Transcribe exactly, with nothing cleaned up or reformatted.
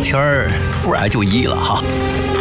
天儿突然就异了哈。